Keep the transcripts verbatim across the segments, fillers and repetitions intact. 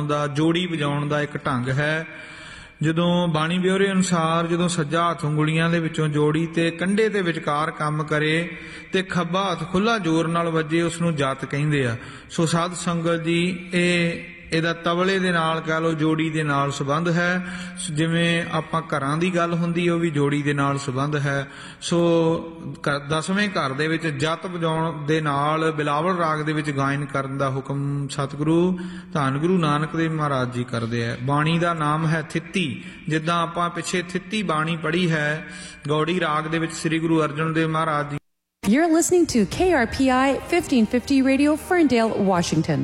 ਦਾ ਜੋੜੀ ਵਜਾਉਣ ਦਾ ਇੱਕ ਢੰਗ ਹੈ। ਜਦੋਂ ਬਾਣੀ ਬਿਓਰੇ ਅਨੁਸਾਰ ਜਦੋਂ ਸੱਜਾ ਹੱਥ ਉਂਗਲੀਆਂ ਦੇ ਵਿੱਚੋਂ ਜੋੜੀ ਤੇ ਕੰਢੇ ਦੇ ਵਿਚਕਾਰ ਕੰਮ ਕਰੇ ਤੇ ਖੱਬਾ ਹੱਥ ਖੁੱਲਾ ਜ਼ੋਰ ਨਾਲ ਵੱਜੇ, ਉਸ ਨੂੰ ਜੱਤ ਕਹਿੰਦੇ ਆ। ਸੋ ਸਾਧ ਸੰਗਤ ਜੀ, ਇਹ ਇਹਦਾ ਤਬਲੇ ਦੇ ਨਾਲ ਕਹਿ ਲਓ ਜੋੜੀ ਦੇ ਨਾਲ ਸੰਬੰਧ ਹੈ। ਜਿਵੇਂ ਆਪਾਂ ਘਰਾਂ ਦੀ ਗੱਲ ਹੁੰਦੀ ਉਹ ਵੀ ਜੋੜੀ ਦੇ ਨਾਲ ਸੰਬੰਧ ਹੈ। ਸੋ ਦਸਵੇਂ ਘਰ ਦੇ ਵਿੱਚ ਜੱਤ ਵਜਾਉਣ ਦੇ ਨਾਲ ਬਿਲਾਵਲ ਰਾਗ ਦੇ ਵਿੱਚ ਗਾਇਨ ਕਰਨ ਦਾ ਹੁਕਮ ਸਤਿਗੁਰੂ ਧੰਨ ਗੁਰੂ ਨਾਨਕ ਦੇਵ ਮਹਾਰਾਜ ਜੀ ਕਰਦੇ ਹੈ। ਬਾਣੀ ਦਾ ਨਾਮ ਹੈ ਥਿੱਤੀ। ਜਿੱਦਾਂ ਆਪਾਂ ਪਿੱਛੇ ਥਿੱਤੀ ਬਾਣੀ ਪੜ੍ਹੀ ਹੈ ਗੌੜੀ ਰਾਗ ਦੇ ਵਿੱਚ ਸ੍ਰੀ Guru Arjan Dev Maharaj ji. You're listening to K R P I fifteen fifty Radio, Ferndale, Washington.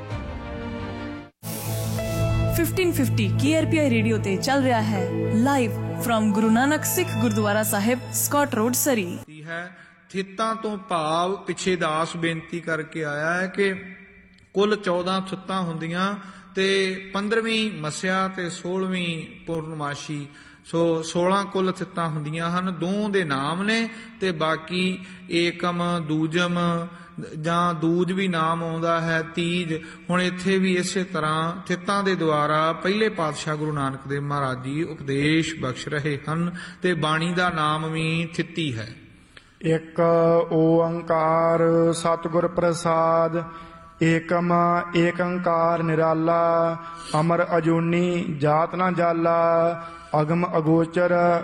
fifteen fifty K R P I radio ਤੇ ਚੱਲ ਰਿਹਾ ਹੈ ਲਾਈਵ ਫਰਮ ਗੁਰੂ ਨਾਨਕ ਸਿੱਖ ਗੁਰਦੁਆਰਾ ਸਾਹਿਬ, ਸਕਾਟ ਰੋਡ, ਸਰੀ। ਹੈ ਥਿੱਤਾਂ ਤੋਂ ਭਾਵ ਪਿੱਛੇ ਦਾਸ ਬੇਨਤੀ ਕਰਕੇ ਆਇਆ ਹੈ ਕਿ ਕੁੱਲ ਚੌਦਾਂ ਥਿੱਤਾਂ ਹੁੰਦੀਆਂ ਤੇ ਪੰਦਰਵੀਂ ਮੱਸਿਆ ਤੇ ਸੋਲਵੀਂ ਪੂਰਨਮਾਸ਼ੀ। ਸੋ ਸੋਲਾਂ ਕੁੱਲ ਥਿੱਤਾਂ ਹੁੰਦੀਆਂ ਹਨ। ਦੋ ਦੇ ਨਾਮ ਨੇ ਤੇ ਬਾਕੀ ਏਕਮ, ਦੂਜਮ ਜਾਂ ਦੂਜ ਵੀ ਨਾਮ ਆਉਂਦਾ ਹੈ, ਤੀਜ। ਹੁਣ ਇੱਥੇ ਵੀ ਇਸੇ ਤਰ੍ਹਾਂ ਥਿੱਤਾਂ ਦੇ ਦੁਆਰਾ ਪਹਿਲੇ ਪਾਤਸ਼ਾਹ ਗੁਰੂ ਨਾਨਕ ਦੇਵ ਮਹਾਰਾਜ ਜੀ ਉਪਦੇਸ਼ ਬਖਸ਼ ਰਹੇ ਹਨ ਤੇ ਬਾਣੀ ਦਾ ਨਾਮ ਵੀ ਥਿੱਤੀ ਹੈ। ਇੱਕ ਓੰਕਾਰ ਸਤਿਗੁਰ ਪ੍ਰਸਾਦ, ਏਕਮ ਏਕੰਕਾਰ ਨਿਰਾਲਾ, ਅਮਰ ਅਜੂਨੀ ਜਾਤ ਨਾ ਜਾਲਾ, ਅਗਮ ਅਗੋਚਰ